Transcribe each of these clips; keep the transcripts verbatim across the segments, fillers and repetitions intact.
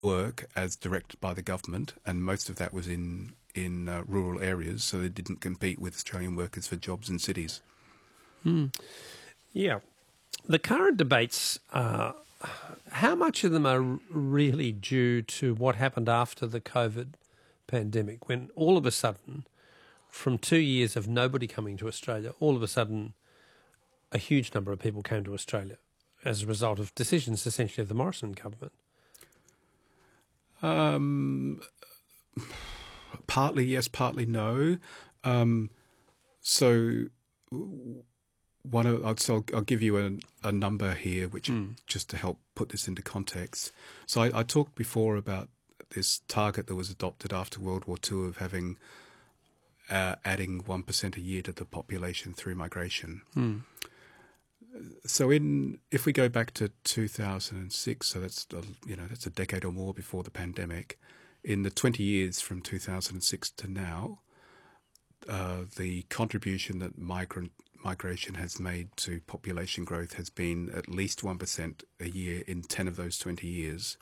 work as directed by the government, and most of that was in in uh, rural areas, so they didn't compete with Australian workers for jobs in cities. Mm. Yeah. The current debates, uh, how much of them are really due to what happened after the COVID pandemic, when all of a sudden, from two years of nobody coming to Australia, all of a sudden a huge number of people came to Australia as a result of decisions essentially of the Morrison government? Um, partly yes, partly no. Um, so one, of, I'll, so I'll, I'll give you a, a number here, which mm. just to help put this into context. So I, I talked before about this target that was adopted after World War Two of having uh, adding one percent a year to the population through migration. Mm. So in if we go back to two thousand six, so that's a, you know that's a decade or more before the pandemic. In the twenty years from two thousand six to now, uh, the contribution that migrant migration has made to population growth has been at least one percent a year in ten of those twenty years.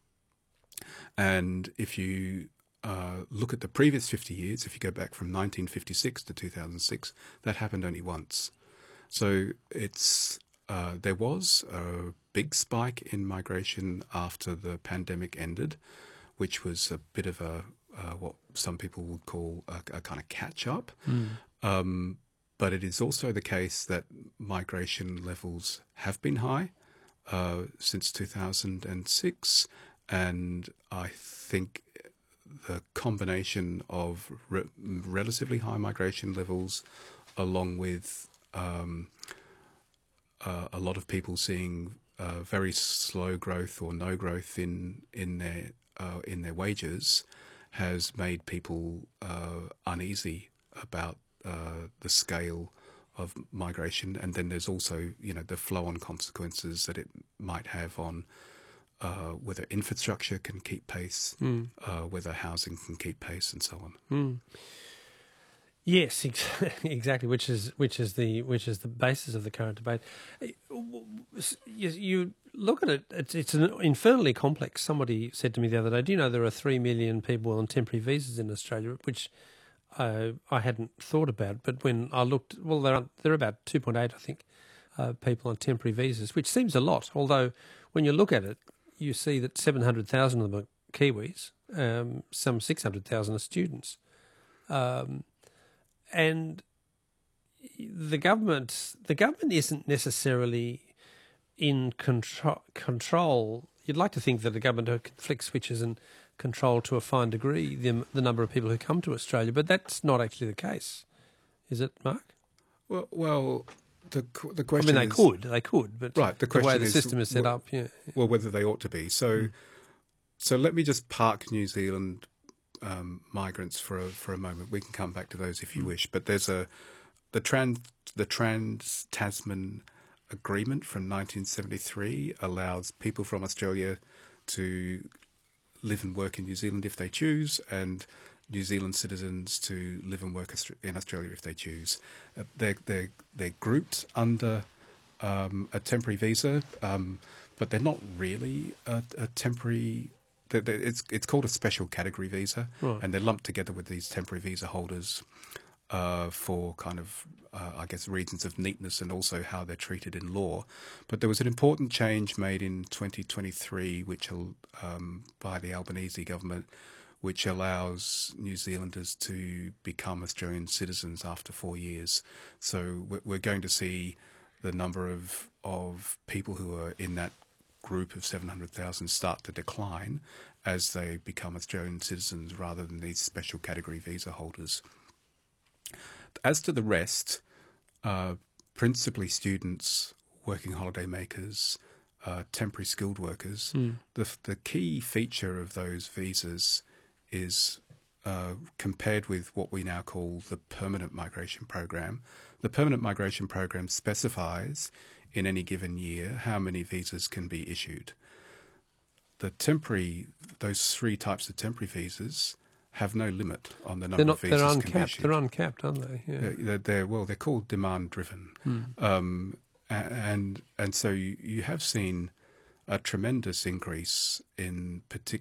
And if you uh, look at the previous fifty years, if you go back from nineteen fifty-six to two thousand six, that happened only once. So it's uh, there was a big spike in migration after the pandemic ended, which was a bit of a uh, what some people would call a, a kind of catch-up. Mm. Um, but it is also the case that migration levels have been high uh, since two thousand six, and I think the combination of re relatively high migration levels along with Um, uh, a lot of people seeing uh, very slow growth or no growth in in their uh, in their wages has made people uh, uneasy about uh, the scale of migration, and then there's also you know the flow-on consequences that it might have on uh, whether infrastructure can keep pace, mm. uh, whether housing can keep pace, and so on. Mm. Yes, exactly. Which is which is the which is the basis of the current debate. You, you look at it; it's, it's an infernally complex. Somebody said to me the other day, "Do you know there are three million people on temporary visas in Australia?" Which uh, I hadn't thought about. But when I looked, well, there are there are about two point eight, I think, uh, people on temporary visas, which seems a lot. Although when you look at it, you see that seven hundred thousand of them are Kiwis, um, some six hundred thousand are students. Um, And the government, the government isn't necessarily in control. control. You'd like to think that the government can flick switches and control to a fine degree the, the number of people who come to Australia, but that's not actually the case, is it, Mark? Well, well the the question. I mean, they is, could, they could, but right, the, the way the is, system is set well, up, yeah. Well, whether they ought to be. So, mm. so let me just park New Zealand Um, migrants for a, for a moment. We can come back to those if you wish. But there's a the trans the Trans Tasman Agreement from nineteen seventy-three allows people from Australia to live and work in New Zealand if they choose, and New Zealand citizens to live and work in Australia if they choose. Uh, they're they're they're grouped under um, a temporary visa, um, but they're not really a, a temporary. It's it's called a special category visa, right. and they're lumped together with these temporary visa holders uh, for kind of, uh, I guess, reasons of neatness and also how they're treated in law. But there was an important change made in twenty twenty-three, which um, by the Albanese government, which allows New Zealanders to become Australian citizens after four years. So we're going to see the number of of people who are in that group of seven hundred thousand start to decline as they become Australian citizens rather than these special category visa holders. As to the rest, uh, principally students, working holiday makers, uh, temporary skilled workers, mm. the, the key feature of those visas is uh, compared with what we now call the permanent migration program. The permanent migration program specifies in any given year how many visas can be issued. The temporary, those three types of temporary visas have no limit on the number not, of visas they're can uncapped. be issued. They're uncapped, aren't they? Yeah. They're, they're, they're well, they're called demand-driven, mm. um, and and so you, you have seen a tremendous increase in particular.